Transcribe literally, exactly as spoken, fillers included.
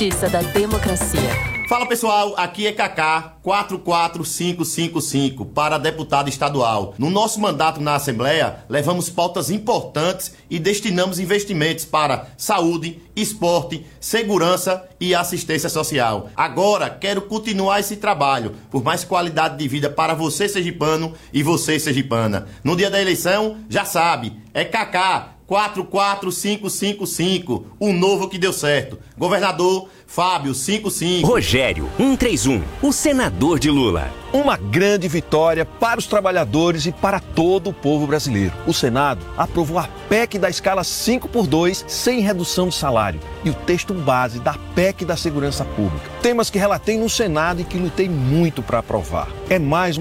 Justiça da Democracia. Fala pessoal, aqui é Kaká quatro quatro cinco cinco cinco para deputado estadual. No nosso mandato na Assembleia, levamos pautas importantes e destinamos investimentos para saúde, esporte, segurança e assistência social. Agora, quero continuar esse trabalho por mais qualidade de vida para você sergipano e você sergipana. No dia da eleição, já sabe, é Kaká quatro quatro cinco cinco cinco, o novo que deu certo. Governador Fábio cinco cinco. Rogério cento e trinta e um, o senador de Lula. Uma grande vitória para os trabalhadores e para todo o povo brasileiro. O Senado aprovou a P E C da escala cinco por dois sem redução de salário e o texto base da P E C da Segurança Pública. Temas que relatei no Senado e que lutei muito para aprovar. É mais